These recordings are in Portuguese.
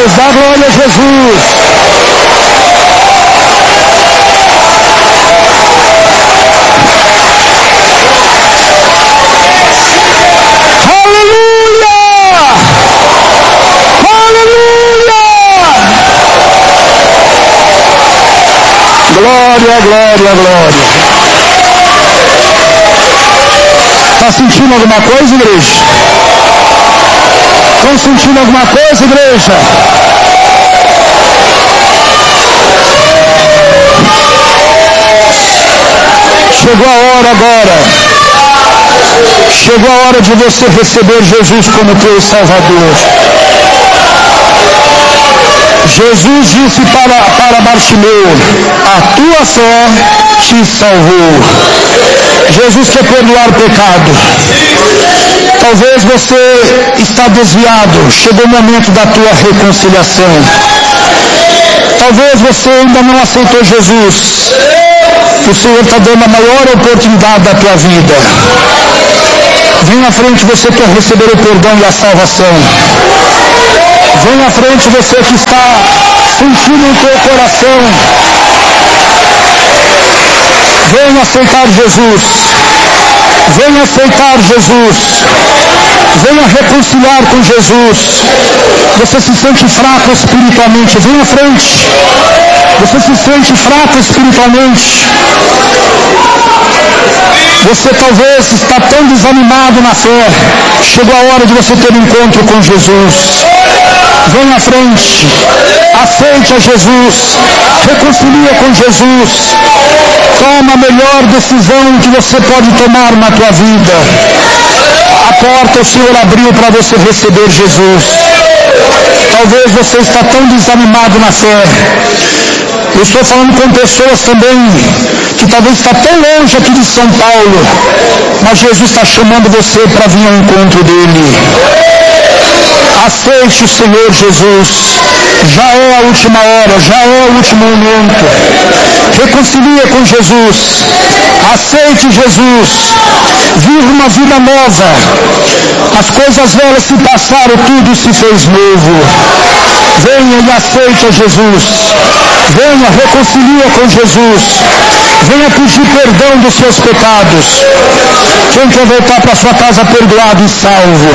Jesus, dá glória a Jesus. Glória, glória, glória. Está sentindo alguma coisa, igreja? Estão sentindo alguma coisa, igreja? Chegou a hora agora. Chegou a hora de você receber Jesus como teu Salvador. Jesus disse para Bartimeu: a tua fé te salvou. Jesus quer perdoar o pecado. Talvez você está desviado, chegou o momento da tua reconciliação. Talvez você ainda não aceitou Jesus. O Senhor está dando a maior oportunidade da tua vida. Vem à frente, você quer receber o perdão e a salvação. Vem à frente, você que está sentindo em teu coração. Venha aceitar Jesus. Venha aceitar Jesus. Venha reconciliar com Jesus. Você se sente fraco espiritualmente. Venha à frente. Você se sente fraco espiritualmente. Você talvez está tão desanimado na fé. Chegou a hora de você ter um encontro com Jesus. Venha à frente. Aceite a Jesus. Reconcilia com Jesus. Toma a melhor decisão que você pode tomar na tua vida. A porta o Senhor abriu para você receber Jesus. Talvez você está tão desanimado na fé. Eu estou falando com pessoas também que talvez está tão longe aqui de São Paulo, mas Jesus está chamando você para vir ao encontro dele. Aceite o Senhor Jesus. Já é a última hora, já é o último momento. Reconcilia com Jesus. Aceite Jesus. Viva uma vida nova. As coisas velhas se passaram, tudo se fez novo. Venha e aceite a Jesus. Venha, reconcilia com Jesus. Venha pedir perdão dos seus pecados. Quem quer voltar para sua casa perdoado e salvo?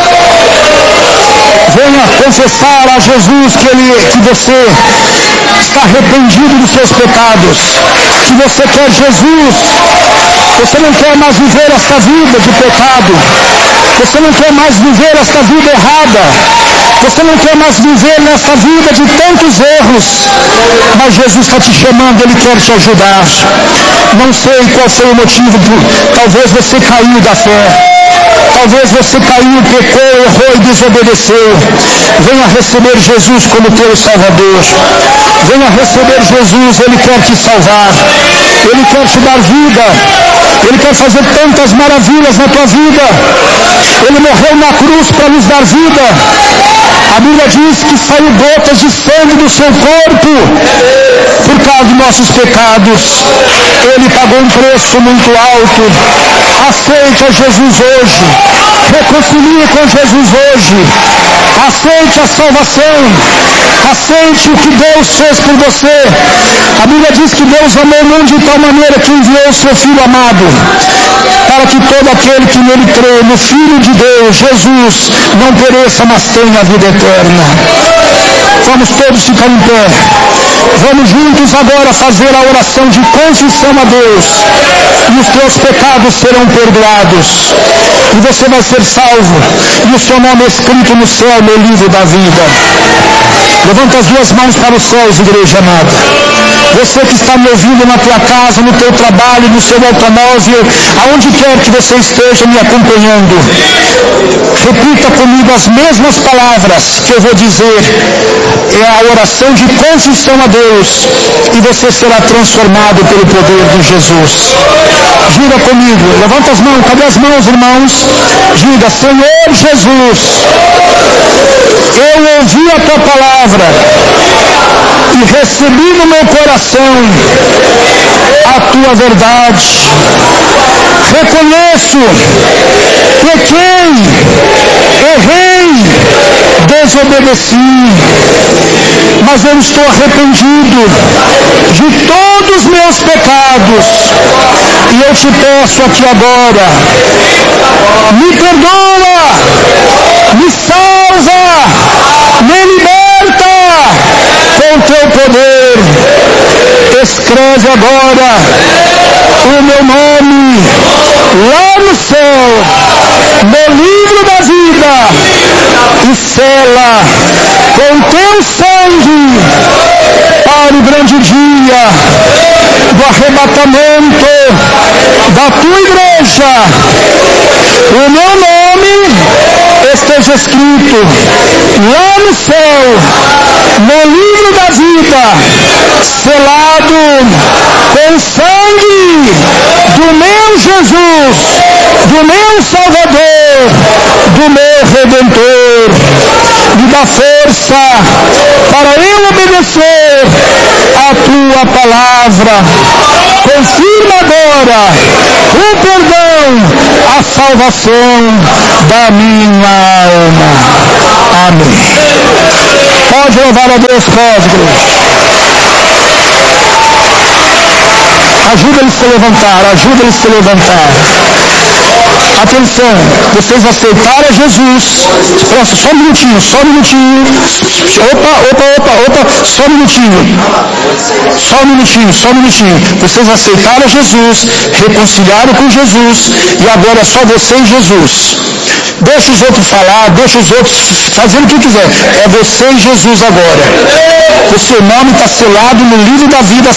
Venha confessar a Jesus que você está arrependido dos seus pecados, que você quer Jesus. Você não quer mais viver esta vida de pecado. Você não quer mais viver esta vida errada. Você não quer mais viver nesta vida de tantos erros. Mas Jesus está te chamando, Ele quer te ajudar. Não sei qual foi o motivo. Talvez você caiu da fé. Talvez você caiu, pecou, errou e desobedeceu. Venha receber Jesus como teu Salvador. Venha receber Jesus, Ele quer te salvar. Ele quer te dar vida. Ele quer fazer tantas maravilhas na tua vida. Ele morreu na cruz para nos dar vida. A Bíblia diz que saiu gotas de sangue do seu corpo por causa de nossos pecados. Ele pagou um preço muito alto. Aceite a Jesus hoje. Reconcilie com Jesus hoje. Aceite a salvação. Aceite o que Deus fez por você. A Bíblia diz que Deus amou o mundo de tal maneira que enviou o seu Filho amado, para que todo aquele que nele crê, no Filho de Deus, Jesus, não pereça, mas tenha a vida eterna. Vamos todos ficar em pé. Vamos juntos agora fazer a oração de confissão a Deus. E os teus pecados serão perdoados. E você vai ser salvo. E o seu nome é escrito no céu, no livro da vida. Levanta as duas mãos para os céus, igreja amada. Você que está me ouvindo na tua casa, no teu trabalho, no seu automóvel, aonde quer que você esteja me acompanhando, repita comigo as mesmas palavras que eu vou dizer. É a oração de confissão a Deus, e você será transformado pelo poder de Jesus. Diga comigo, levanta as mãos, cadê as mãos, irmãos? Diga: Senhor Jesus, eu ouvi a tua palavra e recebi no meu coração a tua verdade. Reconheço, pequei, errei, desobedeci, mas eu estou arrependido de todos os meus pecados, e eu te peço aqui agora, me perdoa, me salva, me liberta com teu poder. Escreve agora o meu nome lá no céu, no livro da vida, e sela com teu sangue para o grande dia do arrebatamento da tua igreja. O meu nome esteja escrito lá no céu, no livro da vida, selado com o sangue do meu Jesus, do meu Salvador, do meu Redentor. Me dá força para eu obedecer a tua palavra. Confirma agora o perdão, a salvação da minha alma. Amém. Pode louvar a Deus, pode, igreja. Ajuda eles a se levantar, ajuda eles a se levantar. Atenção, vocês aceitaram Jesus. Presta, só um minutinho, só um minutinho. Opa, só um minutinho. Só um minutinho. Vocês aceitaram Jesus, reconciliaram com Jesus, e agora é só você e Jesus. Deixa os outros falar, deixa os outros fazendo o que quiser. É você e Jesus agora. O seu nome está selado no livro da vida,